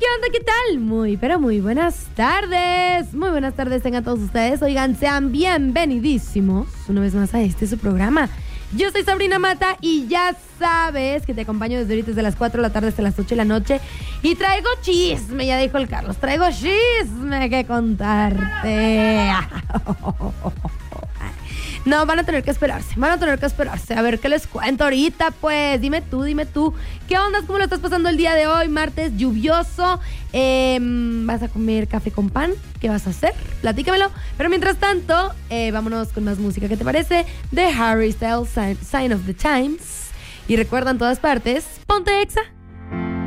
¿Qué onda? ¿Qué tal? Muy, pero muy buenas tardes. Muy buenas tardes tengan todos ustedes. Oigan, sean bienvenidísimos una vez más a su programa. Yo soy Sabrina Mata y ya sabes que te acompaño desde ahorita, desde las 4 de la tarde hasta las 8 de la noche. Y traigo chisme, ya dijo el Carlos. Traigo chisme que contarte. No, van a tener que esperarse. A ver, ¿qué les cuento ahorita? Pues, dime tú. ¿Qué onda? ¿Cómo lo estás pasando el día de hoy? Martes lluvioso. ¿Vas a comer café con pan? ¿Qué vas a hacer? Platícamelo. Pero mientras tanto, vámonos con más música. ¿Qué te parece? De Harry Styles, Sign of the Times. Y recuerda en todas partes, ponte Exa.